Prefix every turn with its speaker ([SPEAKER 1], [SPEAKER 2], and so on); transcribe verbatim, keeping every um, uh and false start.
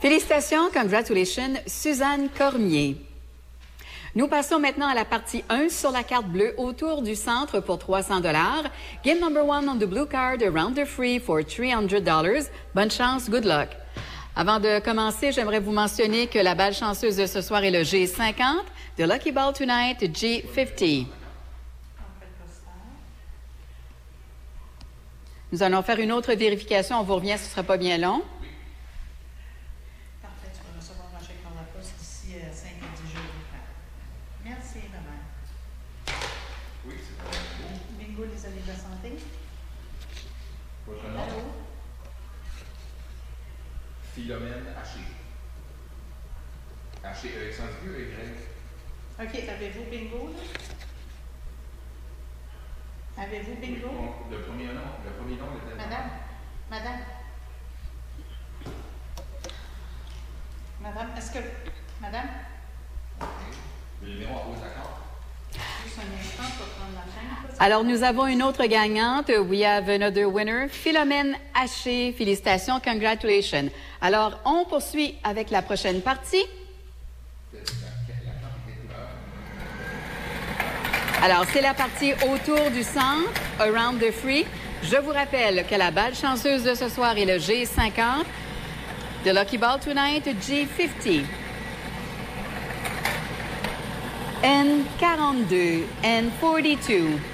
[SPEAKER 1] Félicitations, congratulations, Suzanne Cormier. Nous passons maintenant à la partie un sur la carte bleue autour du centre pour trois cents dollars. Game number one on the blue card around the free for three hundred dollars. Bonne chance, good luck. Avant de commencer, j'aimerais vous mentionner que la balle chanceuse de ce soir est le G cinquante, the lucky ball tonight, G cinquante. Nous allons faire une autre vérification. On vous revient, ce ne sera pas bien long.
[SPEAKER 2] Parfait, tu vas recevoir un chèque par la poste d'ici cinq à dix jours. Merci, maman.
[SPEAKER 3] Oui, c'est pas bon.
[SPEAKER 2] Bingo, les amis de la santé.
[SPEAKER 3] Votre nom?
[SPEAKER 2] Allô?
[SPEAKER 3] Philomène Haché. Haché, avec sans aigu, avec Y.
[SPEAKER 2] OK, avez-vous bingo, là? Avez-vous bingo?
[SPEAKER 3] Oui, le premier nom, le premier nom était...
[SPEAKER 2] Madame, madame. Madame, est-ce que... Madame?
[SPEAKER 3] OK. Le numéro en haut de la carte.
[SPEAKER 2] Juste un instant pour prendre la chaîne.
[SPEAKER 1] Alors, nous avons une autre gagnante. We have another winner, Philomène Haché. Félicitations, congratulations. Alors, on poursuit avec la prochaine partie. Alors, c'est la partie autour du centre, around the free. Je vous rappelle que la balle chanceuse de ce soir est le G cinquante, the lucky ball tonight, G cinquante. N quarante-deux, N quarante-deux.